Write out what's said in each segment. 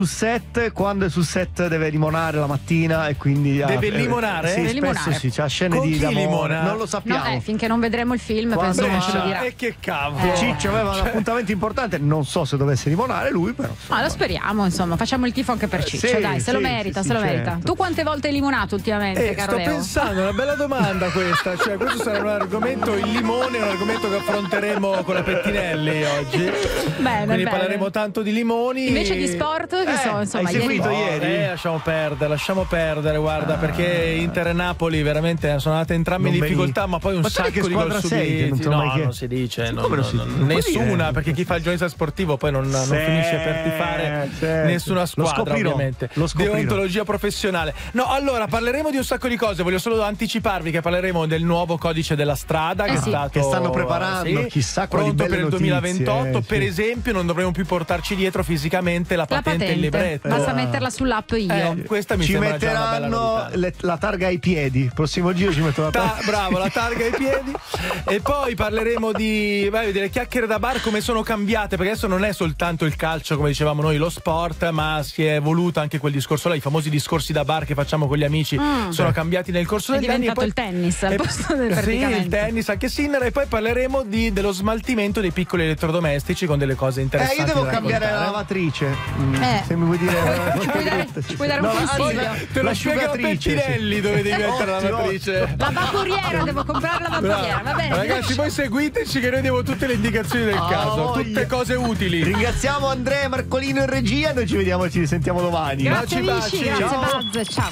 set, quando è sul set deve limonare la mattina e quindi deve limonare? Sì, Deve spesso limonare. sì, c'ha scene Con di chi amore. limona? Non lo sappiamo. No, finché non vedremo il film, Quando penso che ce lo dirà. E che cavolo. Ciccio aveva un appuntamento importante, non so se dovesse limonare lui, però Ma lo speriamo, insomma, facciamo il tifo anche per Ciccio, sì, dai, se lo sì, merita, sì, se lo certo. merita. Tu quante volte hai limonato ultimamente, caro Sto Leo? pensando, una bella domanda questa, cioè questo sarà un argomento, il limone è un argomento che affronteremo con la Pettinelli oggi. Bene, Quindi bene. parleremo tanto di limoni. Invece di sport, che so, insomma, hai ieri... seguito ieri? Lasciamo perdere, guarda, perché Inter e Napoli veramente sono andate entrambe in Non difficoltà, ma poi un sai che sacco di gol squadra sei, che non subiti. te lo mai No, chiesto? non si dice, Sì, non- come non si non- dice? Non puoi nessuna, dire. perché chi fa il giornalista sportivo poi non finisce per tifare certo. nessuna squadra, Lo scoprirò, ovviamente. lo scoprirò. Deontologia professionale. No, allora parleremo di un sacco di cose, voglio solo anticiparvi che parleremo del nuovo codice della strada che è sì. stato Che stanno preparando, chissà quali pronto belle per il notizie, 2028, per sì. esempio non dovremo più portarci dietro fisicamente la patente e il libretto. Basta metterla sull'app io. Questa mi ci sembra già una bella metteranno novità. la targa ai piedi. Prossimo giro ci metto la targa. Bravo, la targa ai piedi. E poi parleremo delle chiacchiere da bar, come sono cambiate, perché adesso non è soltanto il calcio, come dicevamo noi, lo sport, ma si è evoluto anche quel discorso là, i famosi discorsi da bar che facciamo con gli amici sono cambiati nel corso È degli anni. diventato il tennis al posto del Sì, praticamente. il tennis, anche Sinner. E poi parleremo dello smaltimento dei piccoli elettrodomestici con delle cose interessanti. Io devo da cambiare la raccontare. lavatrice. Se mi vuoi dire Ci puoi dare un consiglio? Te lo spiega Pettinelli dove devi mettere la Ottimo. lavatrice. La vaporiera, devo comprare la vaporiera, va bene. Ragazzi, voi seguiteci che noi diamo tutte le indicazioni del caso, voglia. tutte cose utili. Ringraziamo Andrea Marcolino in regia. Noi ci vediamo e ci risentiamo domani. Grazie Baci, amici, baci. grazie Ciao. Buzz, ciao.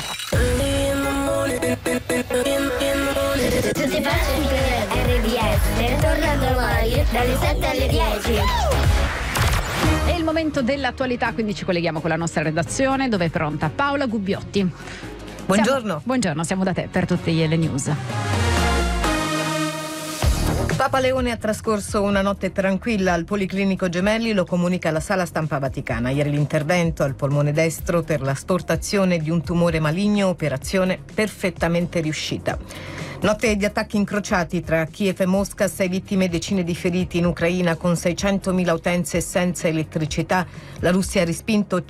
Tutti pazzi per RDS, torna domani dalle 7 alle 10. È il momento dell'attualità, quindi ci colleghiamo con la nostra redazione dove è pronta Paola Gubbiotti. Buongiorno. Buongiorno, siamo da te per tutte le news. Papa Leone ha trascorso una notte tranquilla al Policlinico Gemelli, lo comunica la Sala Stampa Vaticana. Ieri l'intervento al polmone destro per l'asportazione di un tumore maligno, operazione perfettamente riuscita. Notte di attacchi incrociati tra Kiev e Mosca, 6 vittime e decine di feriti in Ucraina con 600.000 utenze senza elettricità. La Russia ha respinto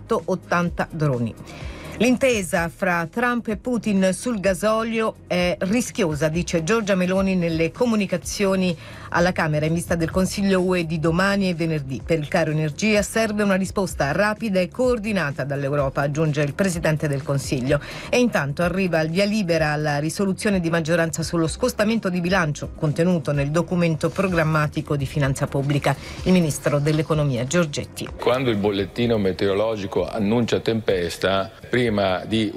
180 droni. L'intesa fra Trump e Putin sul gasolio è rischiosa, dice Giorgia Meloni nelle comunicazioni alla Camera in vista del Consiglio UE di domani e venerdì. Per il caro energia serve una risposta rapida e coordinata dall'Europa, aggiunge il Presidente del Consiglio. E intanto arriva il via libera alla risoluzione di maggioranza sullo scostamento di bilancio contenuto nel documento programmatico di finanza pubblica. Il Ministro dell'Economia Giorgetti. Quando il bollettino meteorologico annuncia tempesta, prima di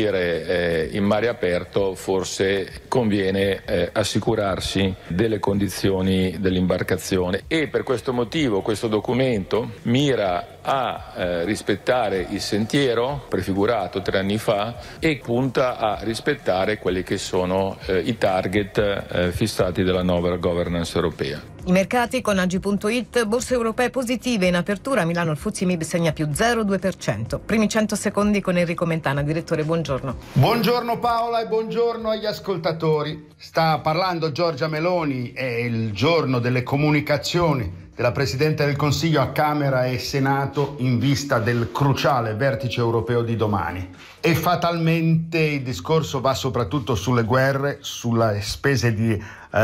uscire in mare aperto forse conviene assicurarsi delle condizioni dell'imbarcazione, e per questo motivo questo documento mira a rispettare il sentiero prefigurato 3 anni fa e punta a rispettare quelli che sono i target fissati dalla nuova governance europea. I mercati con Agi.it, borse europee positive in apertura. A Milano il FTSE MIB segna più 0,2%. Primi 100 secondi con Enrico Mentana. Direttore, buongiorno. Buongiorno Paola e buongiorno agli ascoltatori. Sta parlando Giorgia Meloni, è il giorno delle comunicazioni della Presidente del Consiglio a Camera e Senato in vista del cruciale vertice europeo di domani. E fatalmente il discorso va soprattutto sulle guerre, sulle spese di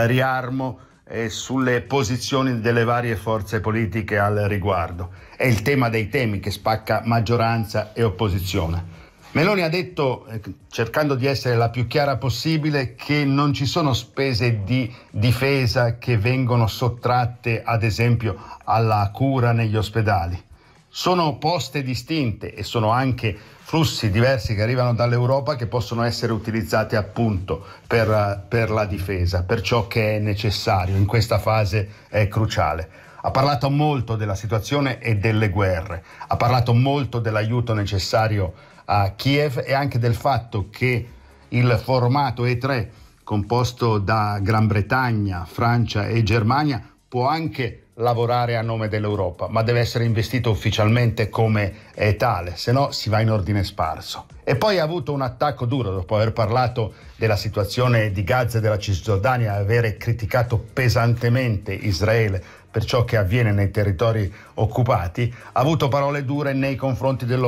riarmo e sulle posizioni delle varie forze politiche al riguardo. È il tema dei temi che spacca maggioranza e opposizione. Meloni ha detto, cercando di essere la più chiara possibile, che non ci sono spese di difesa che vengono sottratte, ad esempio, alla cura negli ospedali. Sono poste distinte e sono anche flussi diversi che arrivano dall'Europa che possono essere utilizzati appunto per la difesa, per ciò che è necessario in questa fase cruciale. Ha parlato molto della situazione e delle guerre, ha parlato molto dell'aiuto necessario a Kiev e anche del fatto che il formato E3 composto da Gran Bretagna, Francia e Germania può anche lavorare a nome dell'Europa, ma deve essere investito ufficialmente come tale, se no si va in ordine sparso. E poi ha avuto un attacco duro dopo aver parlato della situazione di Gaza e della Cisgiordania, avere criticato pesantemente Israele per ciò che avviene nei territori occupati, ha avuto parole dure nei confronti dello